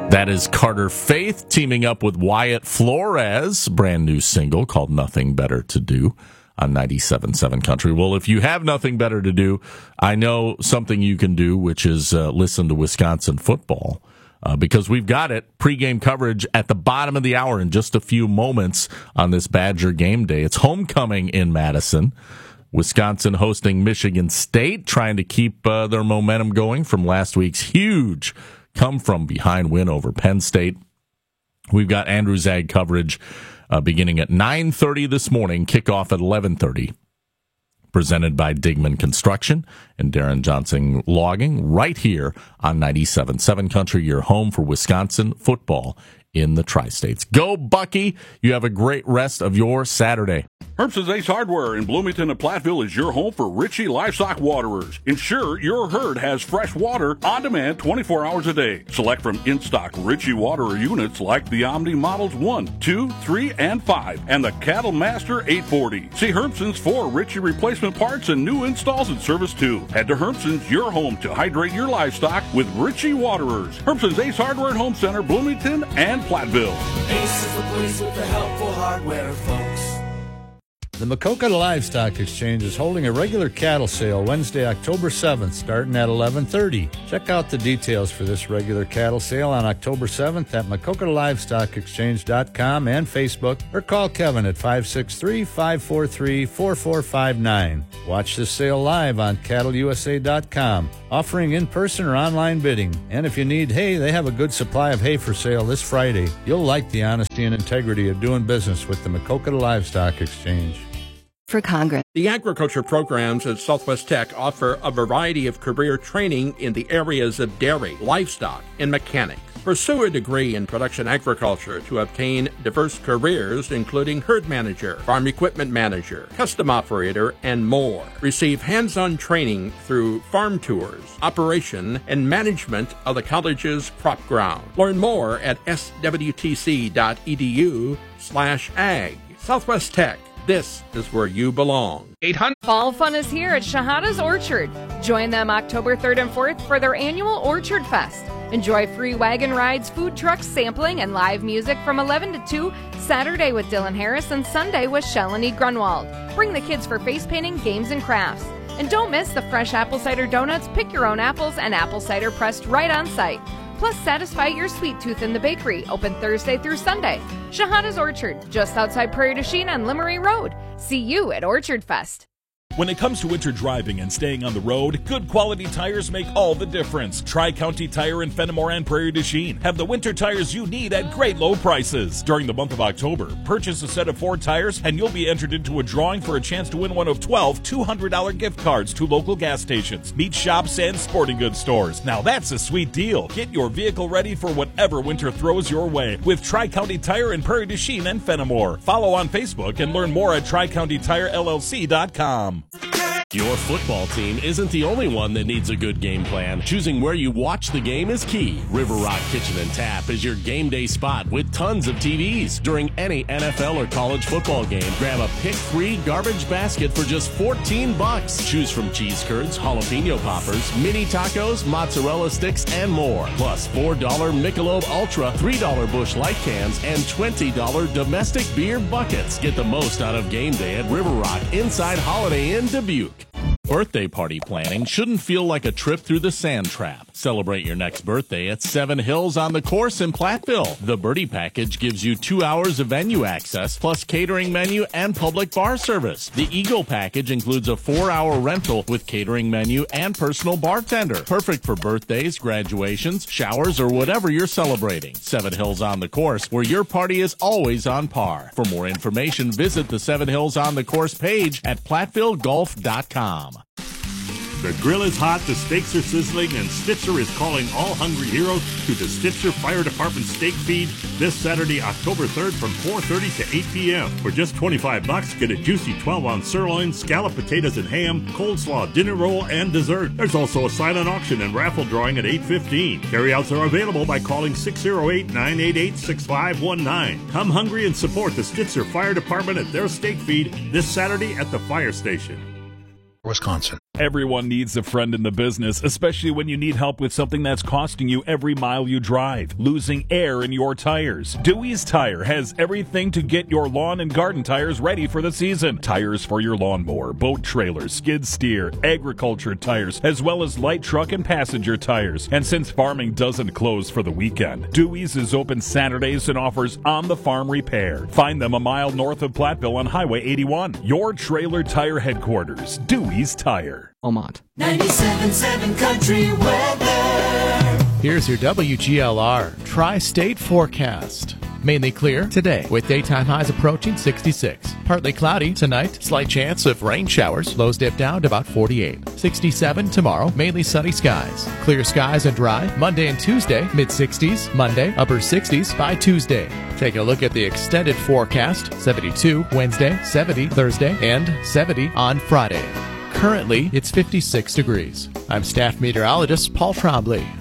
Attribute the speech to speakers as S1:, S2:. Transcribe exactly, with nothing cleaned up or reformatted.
S1: That is Carter Faith teaming up with Wyatt Flores, brand new single called Nothing Better to Do on ninety-seven point seven Country. Well, if you have nothing better to do, I know something you can do, which is uh, listen to Wisconsin football, uh, because we've got it. Pre-game coverage at the bottom of the hour in just a few moments on this Badger game day. It's homecoming in Madison. Wisconsin hosting Michigan State, trying to keep uh, their momentum going from last week's huge come-from-behind win over Penn State. We've got Andrew Zag coverage uh, beginning at nine thirty this morning, kickoff at eleven thirty, presented by Digman Construction and Darren Johnson Logging, right here on ninety-seven point seven Country, your home for Wisconsin football in the Tri-States. Go, Bucky! You have a great rest of your Saturday.
S2: Herbst's Ace Hardware in Bloomington and Platteville is your home for Ritchie Livestock Waterers. Ensure your herd has fresh water on demand twenty-four hours a day. Select from in-stock Ritchie Waterer units like the Omni Models one, two, three, and five, and the Cattle Master eight forty. See Herbst's for Ritchie replacement parts and new installs and service too. Head to Herbst's, your home to hydrate your livestock with Ritchie Waterers. Herbst's Ace Hardware and Home Center, Bloomington and Platteville.
S3: Ace is the place with the helpful hardware, folks.
S4: The Maquoketa Livestock Exchange is holding a regular cattle sale Wednesday, October seventh, starting at eleven thirty. Check out the details for this regular cattle sale on October seventh at maquoketa livestock exchange dot com and Facebook, or call Kevin at five six three, five four three, four four five nine. Watch this sale live on cattle u s a dot com, offering in-person or online bidding. And if you need hay, they have a good supply of hay for sale this Friday. You'll like the honesty and integrity of doing business with the Maquoketa Livestock Exchange.
S5: For Congress.
S6: The agriculture programs at Southwest Tech offer a variety of career training in the areas of dairy, livestock, and mechanics. Pursue a degree in production agriculture to obtain diverse careers, including herd manager, farm equipment manager, custom operator, and more. Receive hands-on training through farm tours, operation, and management of the college's crop ground. Learn more at s w t c dot e d u slash ag. Southwest Tech. This is where you belong.
S7: eight hundred Fall fun is here at Shahada's Orchard. Join them October third and fourth for their annual Orchard Fest. Enjoy free wagon rides, food trucks, sampling, and live music from eleven to two, Saturday with Dylan Harris and Sunday with Shalini Grunwald. Bring the kids for face painting, games, and crafts. And don't miss the fresh apple cider donuts, pick your own apples, and apple cider pressed right on site. Plus, satisfy your sweet tooth in the bakery, open Thursday through Sunday. Shahada's Orchard, just outside Prairie du Chien on Limerick Road. See you at Orchard Fest.
S8: When it comes to winter driving and staying on the road, good quality tires make all the difference. Tri-County Tire in Fenimore and Prairie du Chien have the winter tires you need at great low prices. During the month of October, purchase a set of four tires and you'll be entered into a drawing for a chance to win one of twelve two hundred dollars gift cards to local gas stations, meat shops, and sporting goods stores. Now that's a sweet deal. Get your vehicle ready for whatever winter throws your way with Tri-County Tire in Prairie du Chien and Fenimore. Follow on Facebook and learn more at tri county tire l l c dot com.
S1: Your football team isn't the only one that needs a good game plan. Choosing where you watch the game is key. River Rock Kitchen and Tap is your game day spot with tons of T Vs. During any N F L or college football game, grab a pick-three garbage basket for just fourteen bucks. Choose from cheese curds, jalapeno poppers, mini tacos, mozzarella sticks, and more. Plus four dollar Michelob Ultra, three dollar Busch Light cans, and twenty dollar domestic beer buckets. Get the most out of game day at River Rock inside Holiday Inn Dubuque. Birthday party planning shouldn't feel like a trip through the sand trap. Celebrate your next birthday at Seven Hills on the Course in Platteville. The Birdie Package gives you two hours of venue access, plus catering menu and public bar service. The Eagle Package includes a four-hour rental with catering menu and personal bartender. Perfect for birthdays, graduations, showers, or whatever you're celebrating. Seven Hills on the Course, where your party is always on par. For more information, visit the Seven Hills on the Course page at platteville golf dot com.
S9: The grill is hot, the steaks are sizzling, and Stitzer is calling all hungry heroes to the Stitzer Fire Department Steak Feed this Saturday, October third from four thirty to eight p.m. For just twenty-five bucks, get a juicy twelve ounce sirloin, scalloped potatoes and ham, coleslaw, dinner roll, and dessert. There's also a silent auction and raffle drawing at eight fifteen. Carryouts are available by calling six oh eight, nine eight eight, six five one nine. Come hungry and support the Stitzer Fire Department at their Steak Feed this Saturday at the fire station.
S10: Wisconsin.
S8: Everyone needs a friend in the business, especially when you need help with something that's costing you every mile you drive, losing air in your tires. Dewey's Tire has everything to get your lawn and garden tires ready for the season. Tires for your lawnmower, boat trailer, skid steer, agriculture tires, as well as light truck and passenger tires. And since farming doesn't close for the weekend, Dewey's is open Saturdays and offers on-the-farm repair. Find them a mile north of Platteville on Highway eighty-one. Your trailer tire headquarters, Dewey's Tire.
S5: Omont.
S3: ninety-seven point seven Country Weather.
S5: Here's your W G L R Tri-State forecast. Mainly clear today, with daytime highs approaching sixty-six. Partly cloudy tonight, slight chance of rain showers. Lows dip down to about forty-eight. sixty-seven tomorrow, mainly sunny skies. Clear skies and dry. Monday and Tuesday, mid-sixties. Monday, upper sixties by Tuesday. Take a look at the extended forecast. seventy-two Wednesday, seventy Thursday, and seventy on Friday. Currently, it's fifty-six degrees. I'm staff meteorologist Paul Trombley.